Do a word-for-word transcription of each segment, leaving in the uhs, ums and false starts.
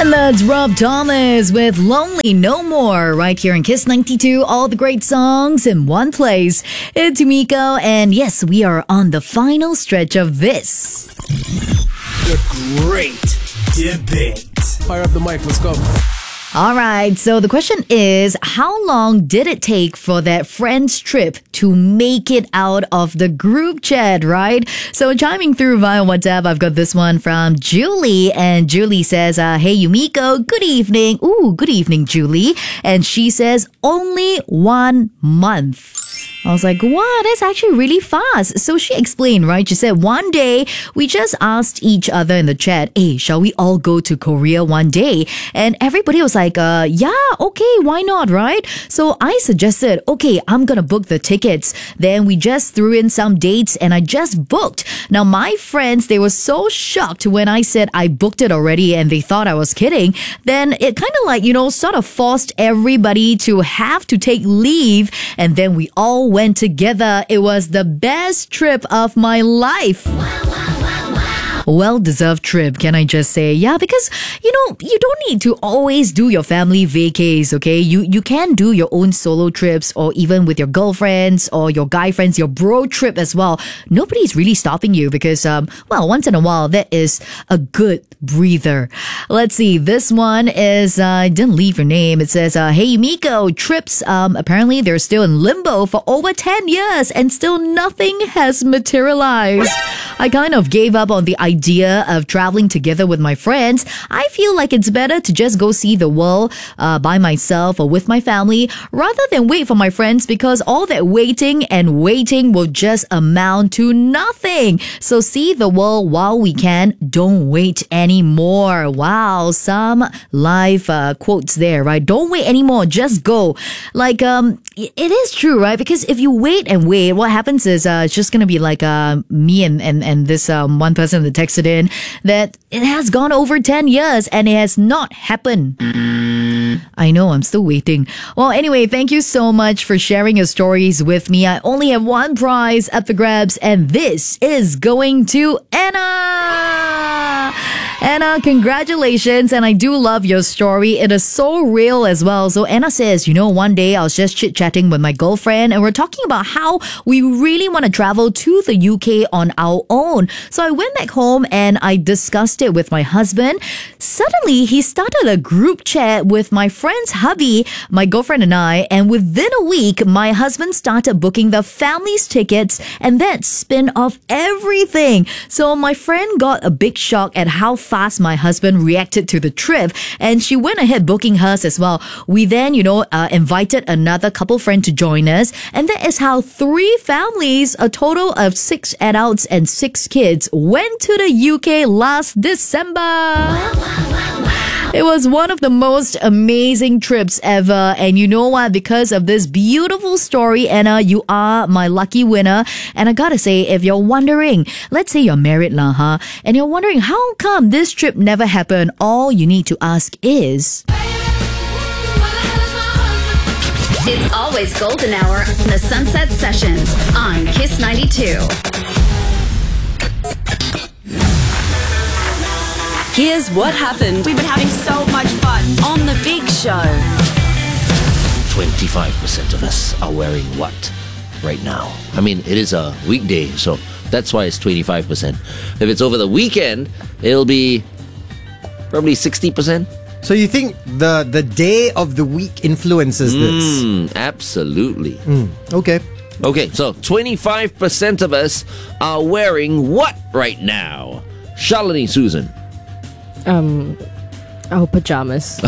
And that's Rob Thomas with Lonely No More right here in Kiss ninety-two. All the great songs in one place. It's Miko, and yes, we are on the final stretch of this. The Great Debate. Fire up the mic, let's go. All right, so the question is, how long did it take for that friend's trip to make it out of the group chat, right? So chiming through via WhatsApp, I've got this one from Julie, and Julie says, uh, hey, Yumiko, good evening. Ooh, good evening, Julie. And she says, only one month. I was like, wow, that's actually really fast. So she explained, right? She said, one day, we just asked each other in the chat, hey, shall we all go to Korea one day? And everybody was like, uh, yeah, okay, why not, right? So I suggested, okay, I'm gonna book the tickets. Then we just threw in some dates and I just booked. Now, my friends, they were so shocked when I said I booked it already and they thought I was kidding. Then it kind of like, you know, sort of forced everybody to have to take leave. And then we all went together. It was the best trip of my life. Well-deserved trip, can I just say? Yeah, because, you know, you don't need to always do your family vacays, okay? You you can do your own solo trips or even with your girlfriends or your guy friends, your bro trip as well. Nobody's really stopping you because, um, well, once in a while, that is a good breather. Let's see. This one is, uh, I didn't leave your name. It says, uh, hey, Miko, trips, um, apparently they're still in limbo for over ten years and still nothing has materialized. I kind of gave up on the idea of traveling together with my friends. I feel like it's better to just go see the world uh, by myself or with my family rather than wait for my friends, because all that waiting and waiting will just amount to nothing. So see the world while we can. Don't wait anymore. Wow, some live uh, quotes there, right? Don't wait anymore. Just go. Like, um, it is true, right? Because if you wait and wait, what happens is uh, it's just going to be like uh, me and, and, and this um, one person that texted in that it has gone over ten years and it has not happened. I know, I'm still waiting. Well, anyway, thank you so much for sharing your stories with me. I only have one prize up for grabs, and this is going to Anna. Anna, congratulations, and I do love your story. It is so real as well. So Anna says, you know, one day I was just chit-chatting with my girlfriend and we're talking about how we really want to travel to the U K on our own. So I went back home and I discussed it with my husband. Suddenly, he started a group chat with my friend's hubby, my girlfriend and I, and within a week, my husband started booking the family's tickets and that spin off everything. So my friend got a big shock at how fast my husband reacted to the trip, and she went ahead booking hers as well. We then, you know, uh, invited another couple friend to join us, and that is how three families, a total of six adults and six kids, went to the U K last December. It was one of the most amazing trips ever. And you know what? Because of this beautiful story, Anna, you are my lucky winner. And I gotta say, if you're wondering, let's say you're married lah, huh? And you're wondering, how come this trip never happened? All you need to ask is... It's always golden hour on the Sunset Sessions on Kiss ninety-two. Here's what happened. We've been having so much fun on The Big Show. twenty-five percent of us are wearing what right now? I mean, it is a weekday, so that's why it's twenty-five percent. If it's over the weekend, it'll be probably sixty percent. So you think the, the day of the week influences this? Mm, absolutely. Mm, okay. Okay, so twenty-five percent of us are wearing what right now? Shalini, Susan. Um, our pajamas.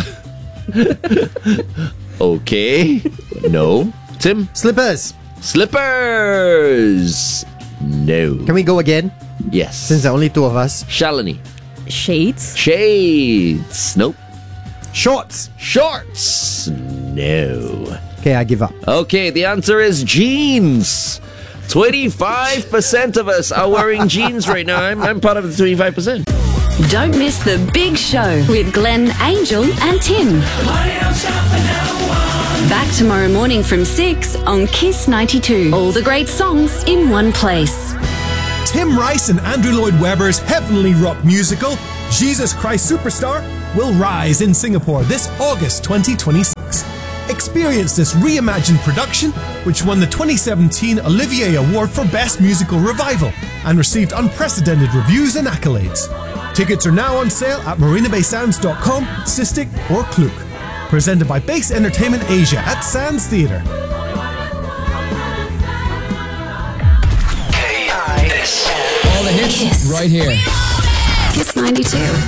Okay. No. Tim? Slippers. Slippers. No. Can we go again? Yes. Since there are only two of us. Shalini. Shades. Shades. Nope. Shorts. Shorts. No. Okay, I give up. Okay, the answer is jeans. twenty-five percent of us are wearing jeans right now. I'm, I'm part of the twenty-five percent. Don't miss The Big Show with Glenn, Angel and Tim. Back tomorrow morning from six on Kiss ninety-two. All the great songs in one place. Tim Rice and Andrew Lloyd Webber's heavenly rock musical, Jesus Christ Superstar will rise in Singapore this August twenty twenty-six. Experience this reimagined production, which won the twenty seventeen Olivier Award for Best Musical Revival and received unprecedented reviews and accolades. Tickets are now on sale at marina bay sands dot com, Sistik or Klook. Presented by Base Entertainment Asia at Sands Theatre. All the hits right here. Kiss ninety-two.